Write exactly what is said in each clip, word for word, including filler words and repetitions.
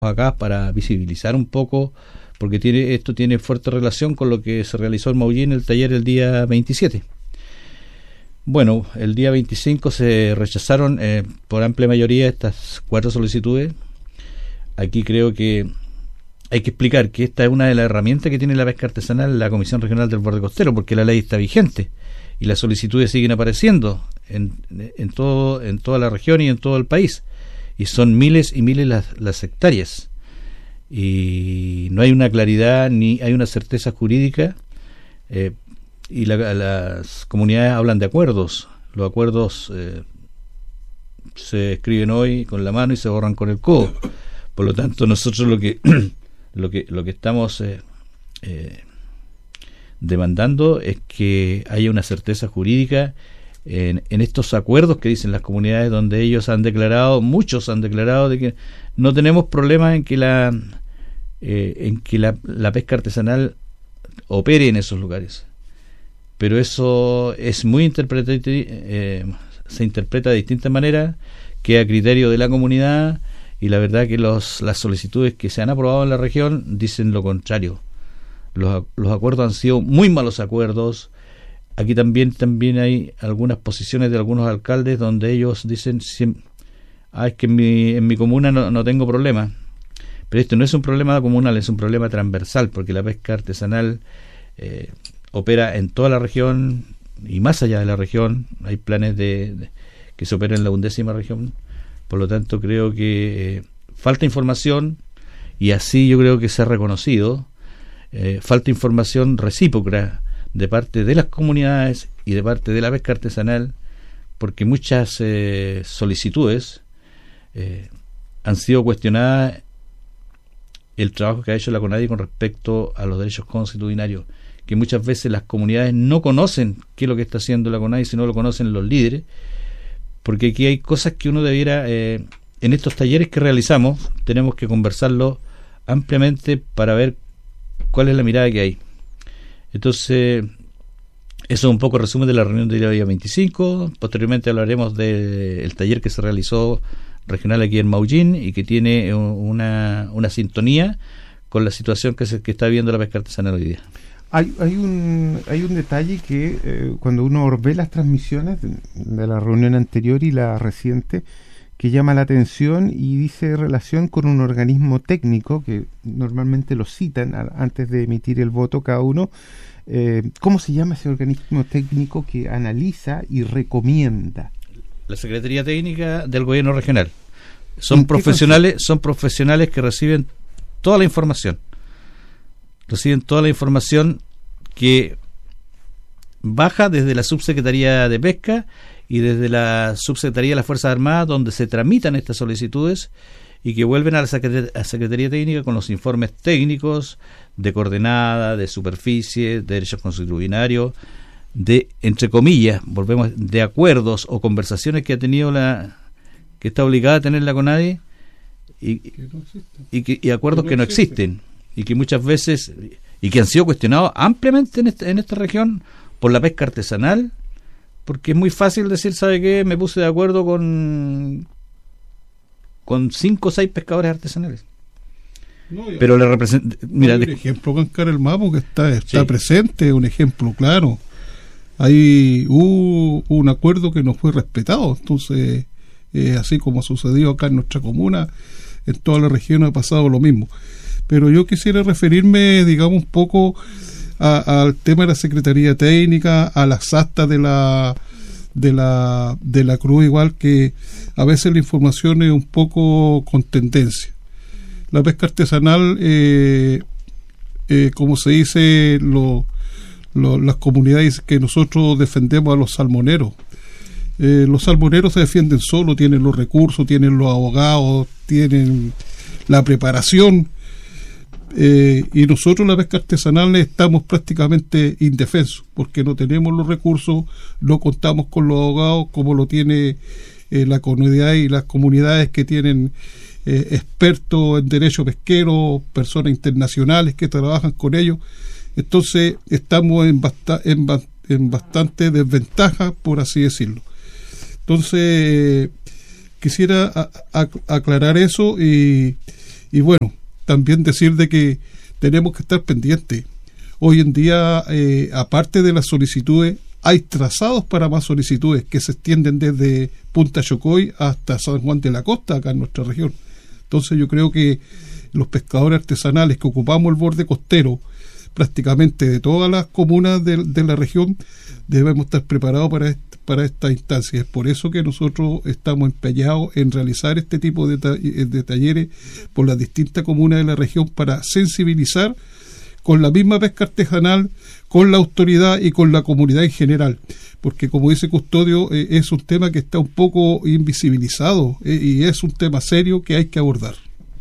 acá para visibilizar un poco, porque tiene esto tiene fuerte relación con lo que se realizó en Maullín, el taller el día veintisiete. Bueno, el día veinticinco se rechazaron eh, por amplia mayoría estas cuatro solicitudes. Aquí creo que hay que explicar que esta es una de las herramientas que tiene la pesca artesanal, la Comisión Regional del Borde Costero, porque la ley está vigente y las solicitudes siguen apareciendo en, en, todo, en toda la región y en todo el país. Y son miles y miles las, las hectáreas. Y no hay una claridad ni hay una certeza jurídica. Eh, y la, las comunidades hablan de acuerdos. Los acuerdos eh, se escriben hoy con la mano y se borran con el codo. Por lo tanto, nosotros lo que lo que lo que estamos eh, eh, demandando es que haya una certeza jurídica en, en estos acuerdos que dicen las comunidades, donde ellos han declarado, muchos han declarado de que no tenemos problemas en que la eh, en que la, la pesca artesanal opere en esos lugares. Pero eso es muy interpretativo, eh, se interpreta de distintas maneras, que a criterio de la comunidad, y la verdad que los, las solicitudes que se han aprobado en la región dicen lo contrario. Los, los acuerdos han sido muy malos acuerdos. Aquí también también hay algunas posiciones de algunos alcaldes donde ellos dicen, ah, es que en mi, en mi comuna no, no tengo problema. Pero esto no es un problema comunal, es un problema transversal, porque la pesca artesanal eh, opera en toda la región y más allá de la región. Hay planes de, de que se opera en la undécima región. Por lo tanto, creo que eh, falta información, y así yo creo que se ha reconocido. Eh, falta información recíproca de parte de las comunidades y de parte de la pesca artesanal, porque muchas eh, solicitudes eh, han sido cuestionadas el trabajo que ha hecho la CONADI con respecto a los derechos consuetudinarios, que muchas veces las comunidades no conocen qué es lo que está haciendo la CONADI, sino lo conocen los líderes, porque aquí hay cosas que uno debiera, eh, en estos talleres que realizamos, tenemos que conversarlo ampliamente para ver cuál es la mirada que hay. Entonces, eso es un poco resumen de la reunión del día veinticinco. Posteriormente hablaremos del taller que se realizó regional aquí en Maullín y que tiene una, una sintonía con la situación que, se, que está viviendo la pesca artesanal hoy día. Hay, hay un hay un detalle que eh, cuando uno ve las transmisiones de, de la reunión anterior y la reciente, que llama la atención y dice relación con un organismo técnico que normalmente lo citan a, antes de emitir el voto cada uno. Eh, ¿Cómo se llama ese organismo técnico que analiza y recomienda? La Secretaría Técnica del Gobierno Regional. Son profesionales, son profesionales que reciben toda la información. Reciben toda la información que baja desde la Subsecretaría de Pesca y desde la Subsecretaría de las Fuerzas Armadas, donde se tramitan estas solicitudes y que vuelven a la Secretaría, a la Secretaría Técnica con los informes técnicos de coordenada, de superficie, de derechos consuetudinarios, de, entre comillas, volvemos, de acuerdos o conversaciones que ha tenido la, que está obligada a tener la CONADI y, que no y, que, y acuerdos que no, que no existen. existen. Y que muchas veces, y que han sido cuestionados ampliamente en, este, en esta región por la pesca artesanal, porque es muy fácil decir, ¿sabe qué? Me puse de acuerdo con con cinco o seis pescadores artesanales. No, pero le representa, mira, hay un ejemplo con Cara el Mapo que está, está sí. presente, un ejemplo claro. Hay hubo un acuerdo que no fue respetado, entonces, eh, así como sucedió acá en nuestra comuna, en toda la región ha pasado lo mismo. Pero yo quisiera referirme, digamos, un poco a, al tema de la Secretaría Técnica, a las actas de la de la de la Cruz, igual que a veces la información es un poco con tendencia. La pesca artesanal, eh, eh, como se dice, lo, lo, las comunidades que nosotros defendemos a los salmoneros. Eh, los salmoneros se defienden solos, tienen los recursos, tienen los abogados, tienen la preparación. Eh, y nosotros la pesca artesanal estamos prácticamente indefensos porque no tenemos los recursos, no contamos con los abogados como lo tiene eh, la comunidad y las comunidades que tienen eh, expertos en derecho pesquero, personas internacionales que trabajan con ellos. Entonces estamos en, basta, en, en bastante desventaja, por así decirlo. Entonces quisiera a, a, aclarar eso y Y bueno, también decir de que tenemos que estar pendientes. Hoy en día, eh, aparte de las solicitudes, hay trazados para más solicitudes que se extienden desde Punta Chocoy hasta San Juan de la Costa, acá en nuestra región. Entonces yo creo que los pescadores artesanales que ocupamos el borde costero, prácticamente de todas las comunas de, de la región, debemos estar preparados para, este, para esta instancia. Es por eso que nosotros estamos empeñados en realizar este tipo de, ta de talleres por las distintas comunas de la región para sensibilizar con la misma pesca artesanal, con la autoridad y con la comunidad en general, porque como dice Custodio, eh, es un tema que está un poco invisibilizado eh, y es un tema serio que hay que abordar.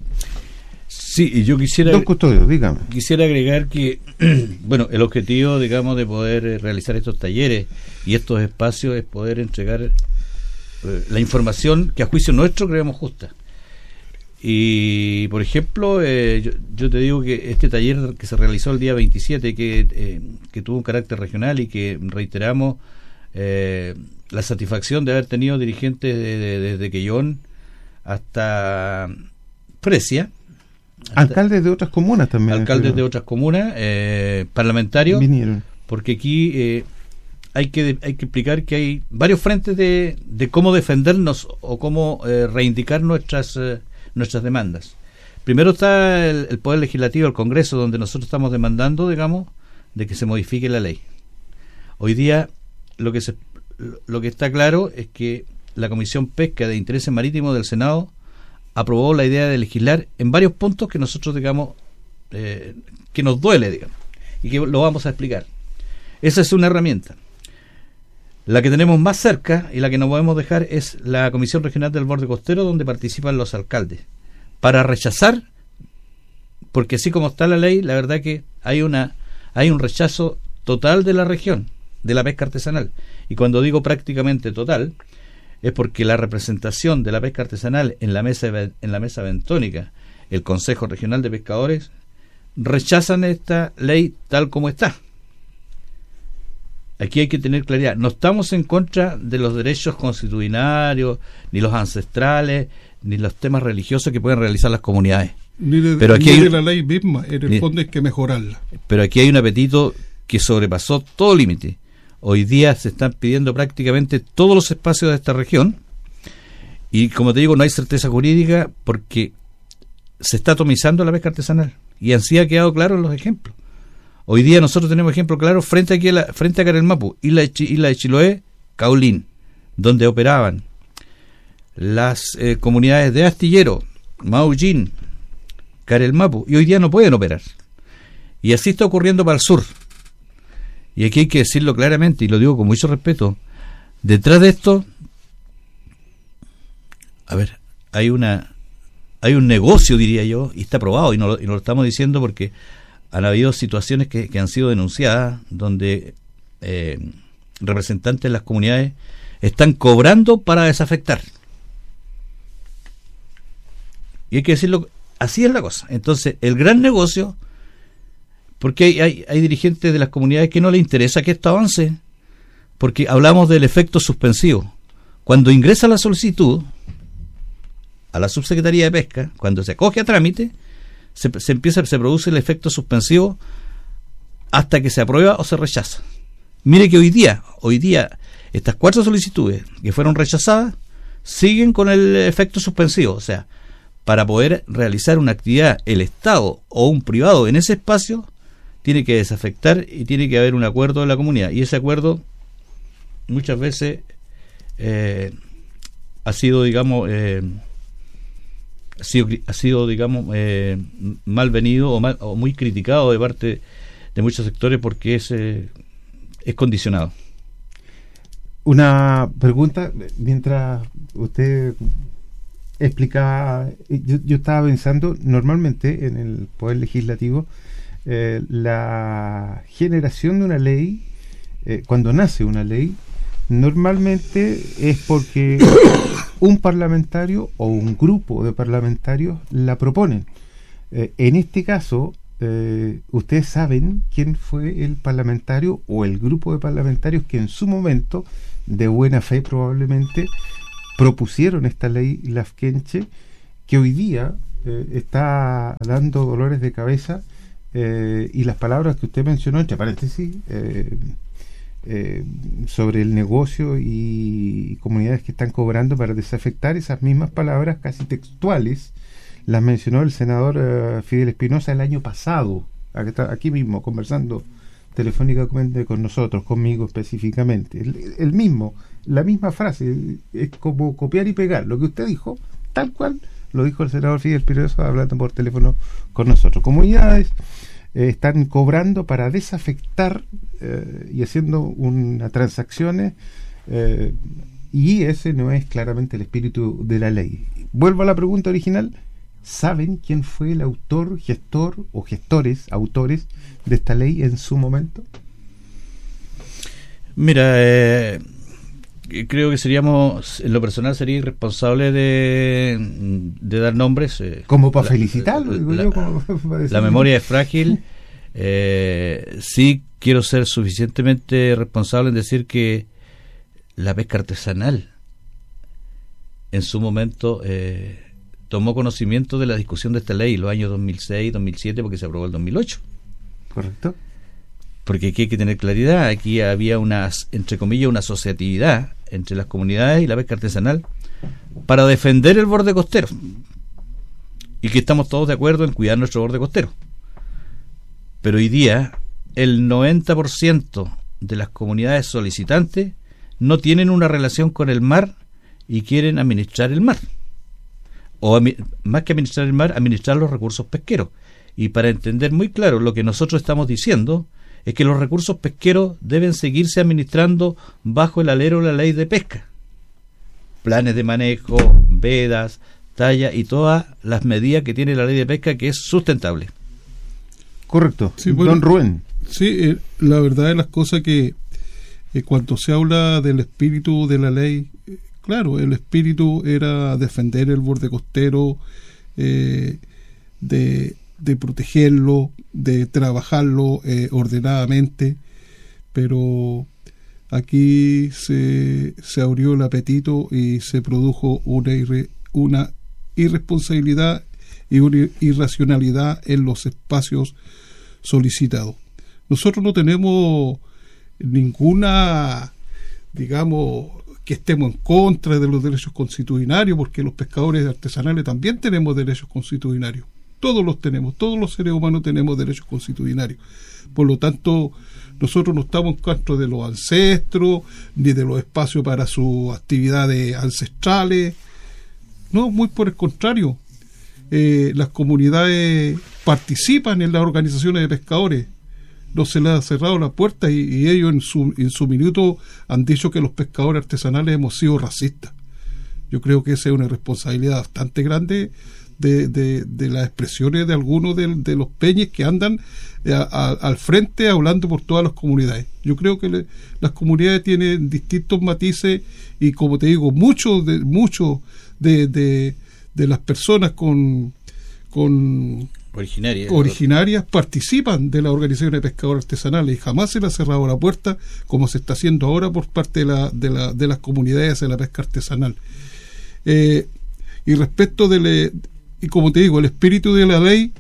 Sí, y yo quisiera, Don Custodio, dígame. quisiera agregar que, bueno, el objetivo, digamos, de poder eh, realizar estos talleres y estos espacios es poder entregar eh, la información que a juicio nuestro creemos justa. Y, por ejemplo, eh, yo, yo te digo que este taller que se realizó el día veintisiete, que, eh, que tuvo un carácter regional y que reiteramos eh, la satisfacción de haber tenido dirigentes desde de, de, de Quellón hasta Precia. Hasta alcaldes de otras comunas también. Alcaldes de otras comunas, eh, parlamentarios. Vinieron. Porque aquí eh, hay que hay que explicar que hay varios frentes de, de cómo defendernos o cómo eh, reivindicar nuestras... Eh, nuestras demandas. Primero está el, el Poder Legislativo, el Congreso, donde nosotros estamos demandando, digamos, de que se modifique la ley. Hoy día lo que se, lo que está claro es que la Comisión Pesca de Intereses Marítimos del Senado aprobó la idea de legislar en varios puntos que nosotros, digamos, eh, que nos duele, digamos, y que lo vamos a explicar. Esa es una herramienta. La que tenemos más cerca y la que no podemos dejar es la Comisión Regional del Borde Costero, donde participan los alcaldes, para rechazar, porque así como está la ley, la verdad que hay una hay un rechazo total de la región, de la pesca artesanal. Y cuando digo prácticamente total, es porque la representación de la pesca artesanal en la mesa en la mesa bentónica, el Consejo Regional de Pescadores, rechazan esta ley tal como está. Aquí hay que tener claridad. No estamos en contra de los derechos constitucionarios, ni los ancestrales, ni los temas religiosos que pueden realizar las comunidades. Ni de, pero aquí ni hay, de la ley misma, en el ni, fondo hay que mejorarla. Pero aquí hay un apetito que sobrepasó todo límite. Hoy día se están pidiendo prácticamente todos los espacios de esta región y, como te digo, no hay certeza jurídica porque se está atomizando la pesca artesanal y así ha quedado claro en los ejemplos. Hoy día nosotros tenemos ejemplos claros frente aquí a la, frente a Carelmapu, isla de, isla de Chiloé, Caulín, donde operaban las eh, comunidades de Astillero, Maullín, Carelmapu, y hoy día no pueden operar. Y así está ocurriendo para el sur. Y aquí hay que decirlo claramente, y lo digo con mucho respeto, detrás de esto, a ver, hay una hay un negocio, diría yo, y está probado, y no lo, y no lo estamos diciendo porque han habido situaciones que, que han sido denunciadas donde eh, representantes de las comunidades están cobrando para desafectar. Y hay que decirlo, así es la cosa. Entonces, el gran negocio, porque hay, hay, hay dirigentes de las comunidades que no les interesa que esto avance, porque hablamos del efecto suspensivo. Cuando ingresa la solicitud a la Subsecretaría de Pesca, cuando se acoge a trámite, Se, se empieza, se produce el efecto suspensivo hasta que se aprueba o se rechaza. Mire que hoy día, hoy día, estas cuatro solicitudes que fueron rechazadas siguen con el efecto suspensivo. O sea, para poder realizar una actividad, el Estado o un privado en ese espacio tiene que desafectar y tiene que haber un acuerdo de la comunidad. Y ese acuerdo muchas veces eh, ha sido, digamos, eh, ha sido, ha sido digamos, eh, mal venido o, mal, o muy criticado de parte de muchos sectores porque es, eh, es condicionado. Una pregunta, mientras usted explicaba, yo, yo estaba pensando, normalmente en el Poder Legislativo, eh, la generación de una ley, eh, cuando nace una ley, normalmente es porque un parlamentario o un grupo de parlamentarios la proponen. Eh, en este caso, eh, ustedes saben quién fue el parlamentario o el grupo de parlamentarios que en su momento, de buena fe probablemente, propusieron esta ley Lafkenche, que hoy día eh, está dando dolores de cabeza, eh, y las palabras que usted mencionó, entre paréntesis, eh, eh, sobre el negocio y comunidades que están cobrando para desafectar, esas mismas palabras casi textuales las mencionó el senador uh, Fidel Espinosa el año pasado, aquí mismo, conversando telefónicamente con nosotros, conmigo específicamente. El, el mismo, la misma frase, es como copiar y pegar. Lo que usted dijo, tal cual, lo dijo el senador Fidel Espinosa hablando por teléfono con nosotros. Comunidades eh, están cobrando para desafectar eh, y haciendo unas transacciones, eh, y ese no es claramente el espíritu de la ley. Vuelvo a la pregunta original. ¿Saben quién fue el autor, gestor o gestores, autores de esta ley en su momento? Mira, eh, creo que seríamos, en lo personal sería irresponsable de, de dar nombres. Eh, como para felicitarlo. Digo la, yo, como para la memoria es frágil. Eh, sí quiero ser suficientemente responsable en decir que la pesca artesanal en su momento eh, tomó conocimiento de la discusión de esta ley en los años dos mil seis, dos mil siete, porque se aprobó el dos mil ocho. Correcto. Porque aquí hay que tener claridad, aquí había una, entre comillas, una asociatividad entre las comunidades y la pesca artesanal para defender el borde costero, y que estamos todos de acuerdo en cuidar nuestro borde costero. Pero hoy día el noventa por ciento de las comunidades solicitantes no tienen una relación con el mar y quieren administrar el mar. O más que administrar el mar, administrar los recursos pesqueros. Y para entender muy claro lo que nosotros estamos diciendo, es que los recursos pesqueros deben seguirse administrando bajo el alero de la ley de pesca. Planes de manejo, vedas, talla y todas las medidas que tiene la ley de pesca, que es sustentable. Correcto. Sí, bueno, Don Rubén. Sí, eh, la verdad de las cosas que eh, cuando se habla del espíritu de la ley, eh, claro, el espíritu era defender el borde costero, eh, de, de protegerlo, de trabajarlo eh, ordenadamente, pero aquí se, se abrió el apetito y se produjo una, irre, una irresponsabilidad y una irracionalidad en los espacios solicitados. Nosotros no tenemos ninguna, digamos, que estemos en contra de los derechos constitucionarios, porque los pescadores artesanales también tenemos derechos constitucionarios. Todos los tenemos, todos los seres humanos tenemos derechos constitucionarios. Por lo tanto, nosotros no estamos en contra de los ancestros, ni de los espacios para sus actividades ancestrales. No, muy por el contrario. Eh, las comunidades participan en las organizaciones de pescadores. No se les ha cerrado la puerta y, y ellos en su, en su minuto han dicho que los pescadores artesanales hemos sido racistas. Yo creo que esa es una responsabilidad bastante grande de, de, de las expresiones de algunos de, de los peñes que andan a, a, al frente hablando por todas las comunidades. Yo creo que le, las comunidades tienen distintos matices y, como te digo, muchos de, muchos de, de, de las personas con... con Originarias. originarias participan de las organizaciones de pescadores artesanales y jamás se les ha cerrado la puerta como se está haciendo ahora por parte de, la, de, la, de las comunidades de la pesca artesanal. Eh, y respecto de le, y como te digo, el espíritu de la ley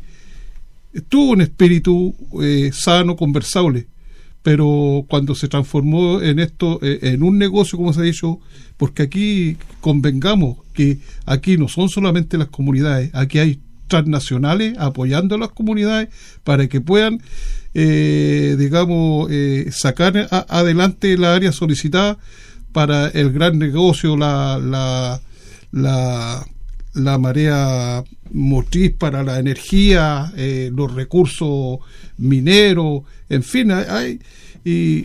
tuvo un espíritu eh, sano, conversable, pero cuando se transformó en esto, eh, en un negocio, como se ha dicho, porque aquí convengamos que aquí no son solamente las comunidades, aquí hay transnacionales apoyando a las comunidades para que puedan eh, digamos eh, sacar a, adelante la área solicitada para el gran negocio, la la la, la marea motriz para la energía, eh, los recursos mineros, en fin, hay, y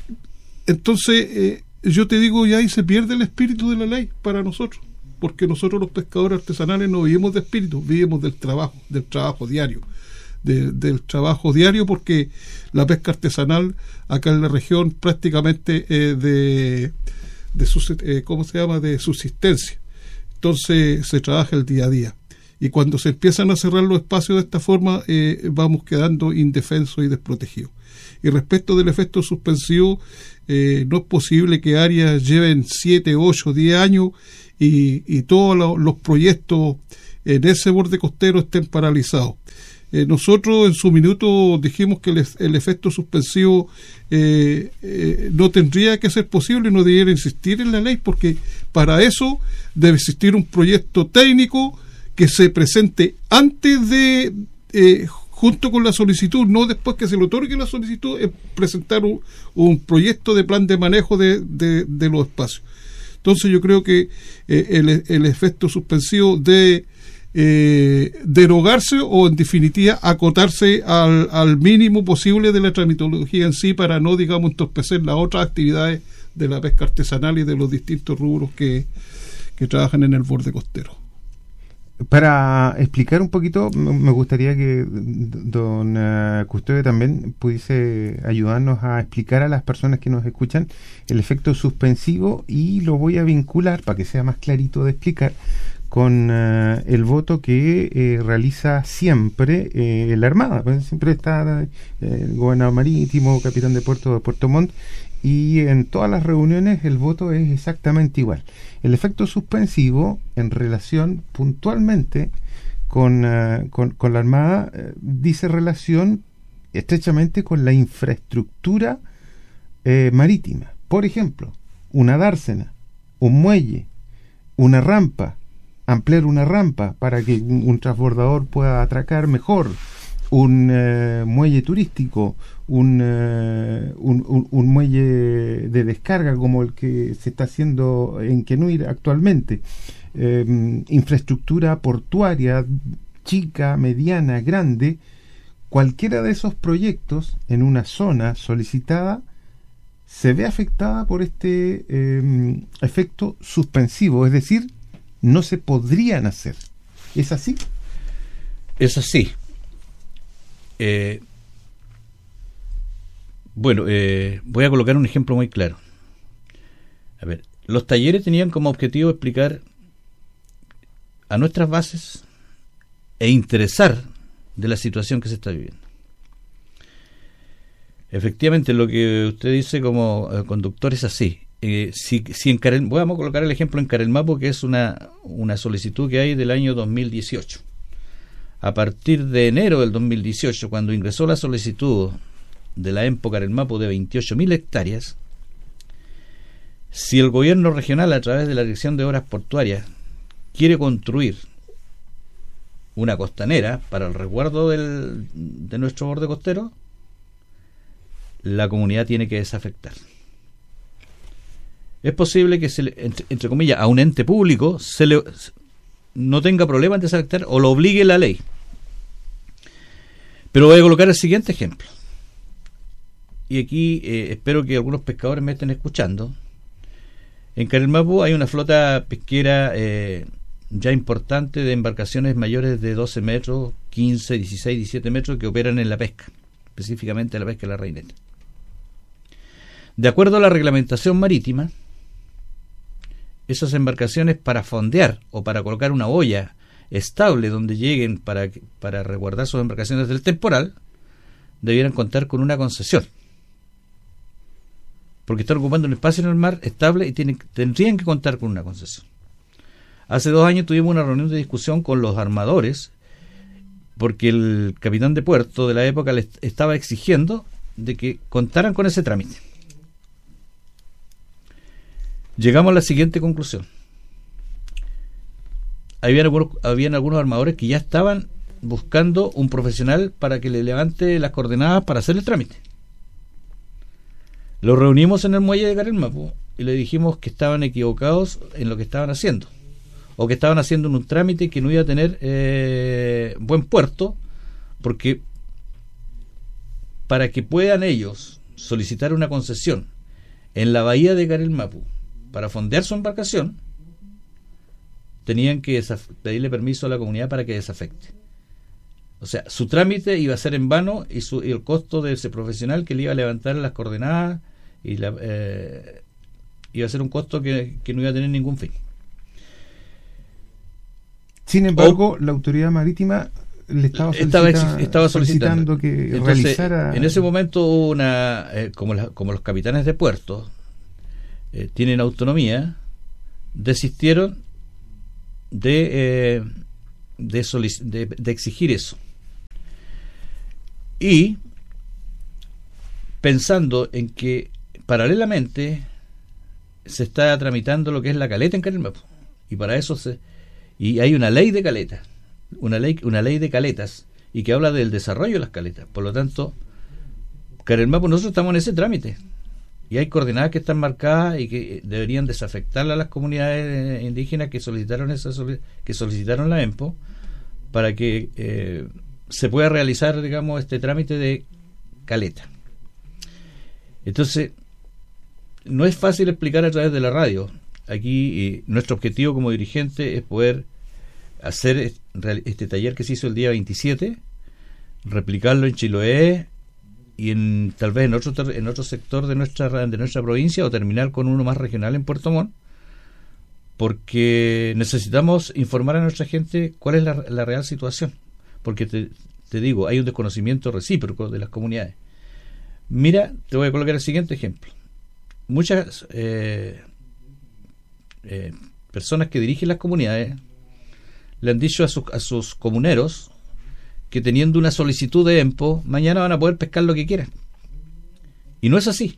entonces eh, yo te digo, ya ahí se pierde el espíritu de la ley para nosotros, porque nosotros los pescadores artesanales no vivimos de espíritu, vivimos del trabajo, del trabajo diario, de, del trabajo diario, porque la pesca artesanal acá en la región prácticamente eh, de, de eh, ¿cómo se llama? de subsistencia. Entonces se trabaja el día a día. Y cuando se empiezan a cerrar los espacios de esta forma, eh, vamos quedando indefensos y desprotegidos. Y respecto del efecto suspensivo, eh, no es posible que áreas lleven siete, ocho, diez años y, y todos los, los proyectos en ese borde costero estén paralizados. Eh, nosotros en su minuto dijimos que el, el efecto suspensivo eh, eh, no tendría que ser posible, no debiera insistir en la ley, porque para eso debe existir un proyecto técnico que se presente antes de, eh, junto con la solicitud, no después que se le otorgue la solicitud, es presentar un, un proyecto de plan de manejo de, de, de los espacios. Entonces yo creo que eh, el, el efecto suspensivo de Eh, derogarse o en definitiva acotarse al, al mínimo posible de la tramitología en sí, para no, digamos, entorpecer las otras actividades de la pesca artesanal y de los distintos rubros que, que trabajan en el borde costero. Para explicar un poquito, me gustaría que don uh, Custodio también pudiese ayudarnos a explicar a las personas que nos escuchan el efecto suspensivo, y lo voy a vincular para que sea más clarito de explicar con uh, el voto que eh, realiza siempre eh, la Armada. Pues siempre está eh, el gobernador marítimo, capitán de puerto de Puerto Montt, y en todas las reuniones el voto es exactamente igual. El efecto suspensivo, en relación puntualmente con, uh, con, con la Armada, eh, dice relación estrechamente con la infraestructura eh, marítima. Por ejemplo, una dársena, un muelle, una rampa, ampliar una rampa para que un transbordador pueda atracar mejor, un eh, muelle turístico, un, eh, un, un, un muelle de descarga como el que se está haciendo en Quenuir actualmente, eh, infraestructura portuaria chica, mediana, grande. Cualquiera de esos proyectos en una zona solicitada se ve afectada por este eh, efecto suspensivo, es decir, no se podrían hacer. ¿Es así? Es así. Eh, bueno, eh, voy a colocar un ejemplo muy claro. A ver, los talleres tenían como objetivo explicar a nuestras bases e interesar de la situación que se está viviendo. Efectivamente, lo que usted dice como eh, conductor es así. Eh, si, si en Carel, vamos a colocar el ejemplo en Carelmapo, que es una, una solicitud que hay del año dos mil dieciocho. A partir de enero del dos mil dieciocho, cuando ingresó la solicitud de la EMPO Carelmapo de veintiocho mil hectáreas, si el gobierno regional, a través de la Dirección de Obras Portuarias, quiere construir una costanera para el resguardo del, de nuestro borde costero, la comunidad tiene que desafectar. Es posible que, se le, entre, entre comillas, a un ente público se le, no tenga problema en desafectar o lo obligue la ley. Pero voy a colocar el siguiente ejemplo. Y aquí eh, espero que algunos pescadores me estén escuchando. En Carelmapo hay una flota pesquera eh, ya importante de embarcaciones mayores de doce metros, quince, dieciséis, diecisiete metros que operan en la pesca, específicamente la pesca de la reineta. De acuerdo a la reglamentación marítima, esas embarcaciones, para fondear o para colocar una boya estable donde lleguen para, para resguardar sus embarcaciones del temporal, debieran contar con una concesión, porque están ocupando un espacio en el mar estable y tienen, tendrían que contar con una concesión. Hace dos años tuvimos una reunión de discusión con los armadores, porque el capitán de puerto de la época les estaba exigiendo de que contaran con ese trámite. Llegamos a la siguiente conclusión. Habían algunos, habían algunos armadores que ya estaban buscando un profesional para que le levante las coordenadas para hacer el trámite. Los reunimos en el muelle de Carelmapo y le dijimos que estaban equivocados en lo que estaban haciendo, o que estaban haciendo un trámite que no iba a tener eh, buen puerto, porque para que puedan ellos solicitar una concesión en la bahía de Carelmapo para fondear su embarcación, tenían que pedirle permiso a la comunidad para que desafecte. O sea, su trámite iba a ser en vano, y, su, y el costo de ese profesional que le iba a levantar las coordenadas y la, eh, iba a ser un costo que, que no iba a tener ningún fin. Sin embargo, o, la autoridad marítima le estaba, solicita, estaba, estaba solicitando, solicitando que Entonces, realizara... En ese momento hubo una, eh, como, la, como los capitanes de puerto eh, tienen autonomía, desistieron de eh, de, solic- de, de exigir eso. Y pensando en que paralelamente se está tramitando lo que es la caleta en Carel Mappo, y para eso se y hay una ley de caleta, una ley una ley de caletas, y que habla del desarrollo de las caletas. Por lo tanto, Carel Mappo, nosotros estamos en ese trámite, y hay coordenadas que están marcadas y que deberían desafectar a las comunidades indígenas que solicitaron esa que solicitaron la EMPO, para que eh, se pueda realizar, digamos, este trámite de caleta. Entonces, no es fácil explicar a través de la radio. Aquí eh, nuestro objetivo como dirigente es poder hacer este taller que se hizo el día veintisiete, replicarlo en Chiloé y en tal vez en otro en otro sector de nuestra de nuestra provincia, o terminar con uno más regional en Puerto Montt, porque necesitamos informar a nuestra gente cuál es la, la real situación, porque te, te digo, hay un desconocimiento recíproco de las comunidades. Mira, te voy a colocar el siguiente ejemplo. Muchas eh, eh, personas que dirigen las comunidades le han dicho a sus, a sus comuneros que teniendo una solicitud de EMPO, mañana van a poder pescar lo que quieran. Y no es así.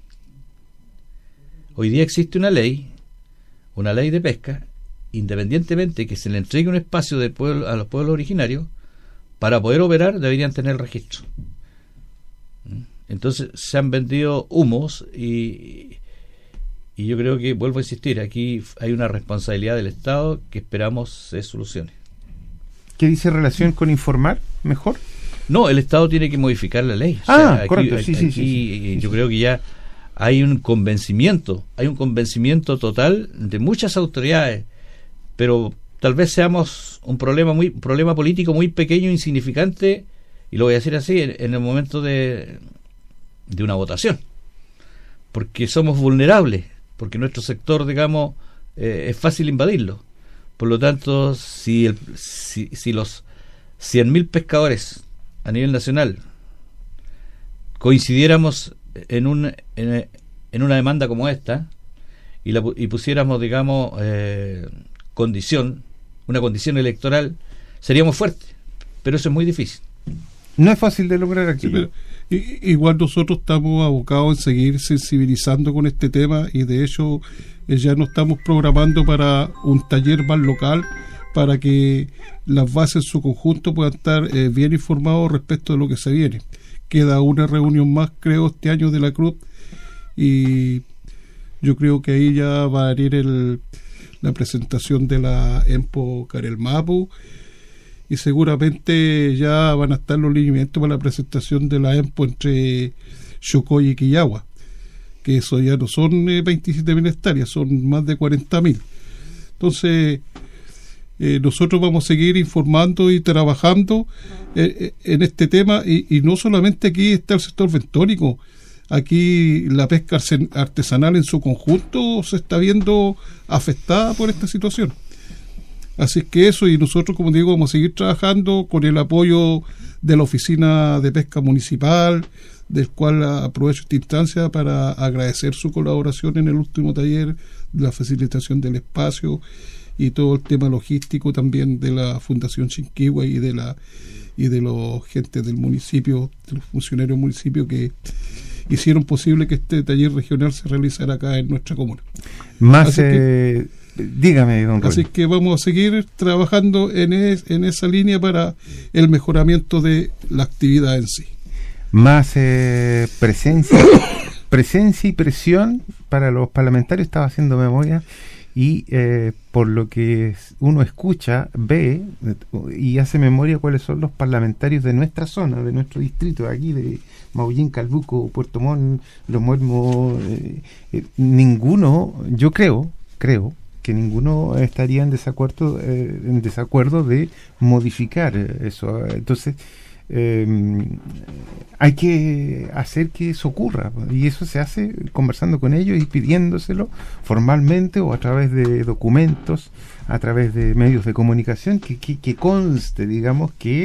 Hoy día existe una ley, una ley de pesca, independientemente que se le entregue un espacio del pueblo, a los pueblos originarios, para poder operar deberían tener el registro. Entonces se han vendido humos y, y yo creo que, vuelvo a insistir, aquí hay una responsabilidad del Estado que esperamos se solucione. ¿Qué dice relación con informar mejor? No, el Estado tiene que modificar la ley. Ah, o sea, aquí, correcto, sí, aquí, sí, sí, sí. Yo creo que ya hay un convencimiento, hay un convencimiento total de muchas autoridades, pero tal vez seamos un problema muy un problema político muy pequeño, insignificante, y lo voy a decir así, en, en el momento de, de una votación, porque somos vulnerables, porque nuestro sector, digamos, eh, es fácil invadirlo. Por lo tanto, si, el, si, si los cien mil pescadores a nivel nacional coincidiéramos en, un, en, en una demanda como esta y, la, y pusiéramos, digamos, eh, condición, una condición electoral, seríamos fuertes, pero eso es muy difícil. No es fácil de lograr aquí. Sí, pero, y, igual nosotros estamos abocados en seguir sensibilizando con este tema, y de hecho eh, ya nos estamos programando para un taller más local, para que las bases en su conjunto puedan estar eh, bien informados respecto de lo que se viene. Queda una reunión más, creo, este año de la Cruz, y yo creo que ahí ya va a venir el, la presentación de la EMPO Carel Mappo, y seguramente ya van a estar los lineamientos para la presentación de la EMPO entre Xocoy y Quillagua, que eso ya no son eh, veintisiete mil hectáreas, son más de cuarenta mil. Entonces eh, nosotros vamos a seguir informando y trabajando eh, en este tema, y, y no solamente aquí está el sector bentónico, aquí la pesca artesanal en su conjunto se está viendo afectada por esta situación. Así que eso, y nosotros, como digo, vamos a seguir trabajando con el apoyo de la Oficina de Pesca Municipal, del cual aprovecho esta instancia para agradecer su colaboración en el último taller, la facilitación del espacio y todo el tema logístico también de la Fundación Chinquihua y de la y de los gentes del municipio, de los funcionarios del municipio que hicieron posible que este taller regional se realizara acá en nuestra comuna. Más Así eh... que, Dígame, don Rolly. Así que vamos a seguir trabajando en, es, en esa línea para el mejoramiento de la actividad en sí. Más eh, presencia presencia y presión para los parlamentarios. Estaba haciendo memoria y eh, por lo que uno escucha, ve y hace memoria cuáles son los parlamentarios de nuestra zona, de nuestro distrito, aquí de Maullín, Calbuco, Puerto Montt, Los Muermos. Eh, eh, ninguno, yo creo, creo, que ninguno estaría en desacuerdo eh, en desacuerdo de modificar eso. Entonces eh, hay que hacer que eso ocurra, y eso se hace conversando con ellos y pidiéndoselo formalmente o a través de documentos, a través de medios de comunicación, que, que, que conste, digamos, que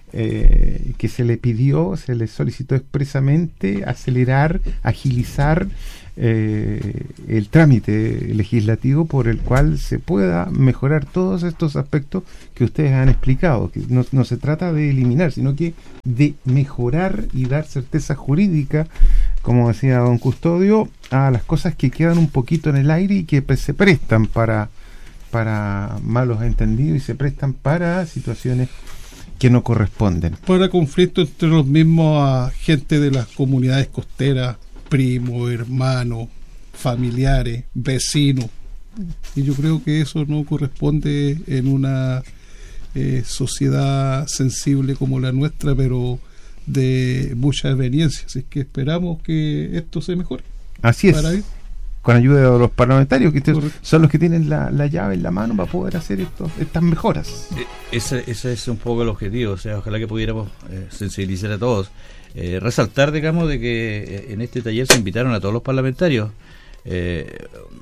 eh, que se le pidió, se le solicitó expresamente acelerar, agilizar eh, el trámite legislativo por el cual se pueda mejorar todos estos aspectos que ustedes han explicado, que no, no se trata de eliminar, sino que de mejorar y dar certeza jurídica, como decía don Custodio, a las cosas que quedan un poquito en el aire y que pues, se prestan para, para malos entendidos y se prestan para situaciones que no corresponden. Para conflictos entre los mismos a gente de las comunidades costeras, primos, hermanos, familiares, vecinos. Y yo creo que eso no corresponde en una eh, sociedad sensible como la nuestra, pero de mucha eveniencia. Así que esperamos que esto se mejore. Así es. Con ayuda de los parlamentarios, que son los que tienen la, la llave en la mano para poder hacer esto, estas mejoras. Ese, ese es un poco el objetivo, o sea, ojalá que pudiéramos eh, sensibilizar a todos. Eh, resaltar, digamos, de que eh, en este taller se invitaron a todos los parlamentarios, eh,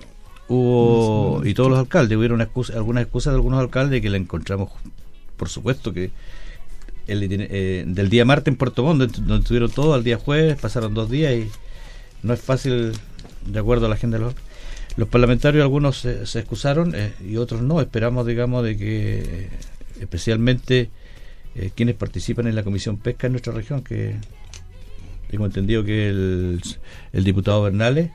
hubo, y todos los alcaldes, hubieron una excusa, algunas excusas de algunos alcaldes que la encontramos, por supuesto, que el, eh, del día martes en Puerto Montt, donde estuvieron todos, al día jueves, pasaron dos días y no es fácil, de acuerdo a la agenda de los, los parlamentarios, algunos se, se excusaron eh, y otros no. Esperamos, digamos, de que eh, especialmente eh, quienes participan en la Comisión Pesca en nuestra región, que tengo entendido que el, el diputado Bernales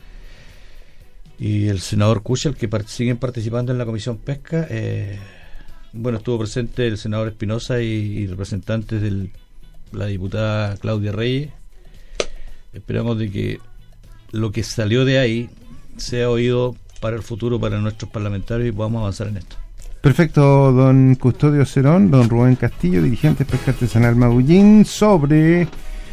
y el senador Kuchel, que part- siguen participando en la Comisión Pesca, eh, bueno, estuvo presente el senador Espinosa y, y representantes de la diputada Claudia Reyes. Esperamos de que lo que salió de ahí sea oído para el futuro, para nuestros parlamentarios, y podamos avanzar en esto. Perfecto, don Custodio Cerón, don Rubén Castillo, dirigente de Pesca Artesanal Magullín, sobre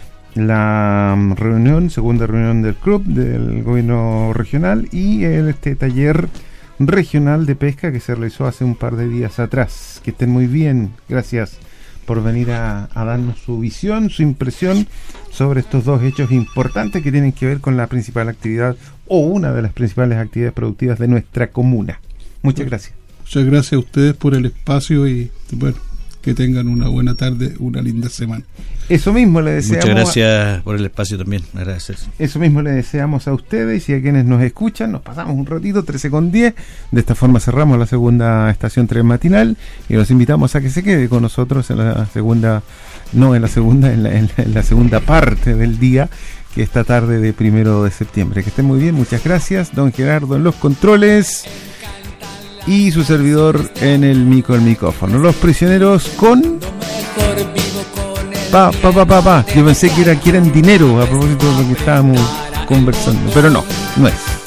la reunión, segunda reunión del club del gobierno regional y en este taller regional de pesca que se realizó hace un par de días atrás. Que estén muy bien, gracias por venir a, a darnos su visión, su impresión sobre estos dos hechos importantes que tienen que ver con la principal actividad o una de las principales actividades productivas de nuestra comuna. Muchas gracias. Muchas gracias a ustedes por el espacio y bueno, que tengan una buena tarde, una linda semana. Eso mismo le deseamos. Muchas gracias por el espacio también, agradecer. Eso mismo le deseamos a ustedes y a quienes nos escuchan. Nos pasamos un ratito, trece con diez. De esta forma cerramos la segunda estación tres matinal y los invitamos a que se quede con nosotros en la segunda, no en la segunda, en la, en la, en la segunda parte del día, que esta tarde de primero de septiembre. Que estén muy bien, muchas gracias. Don Gerardo en los controles y su servidor en el micro, el micrófono. Los prisioneros con... Pa, pa, pa, pa, pa. Yo pensé que, era, que eran dinero a propósito de lo que estábamos conversando, pero no, no es.